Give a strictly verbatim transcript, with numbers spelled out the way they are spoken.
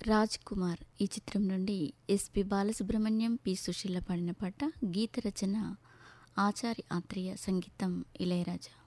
రాజ్ కుమార్ ఈ చిత్రం నుండి ఎస్పి బాలసుబ్రహ్మణ్యం, పి సుశీల పాడిన పాట. గీత రచన ఆచారి ఆత్రేయ, సంగీతం ఇళయరాజా.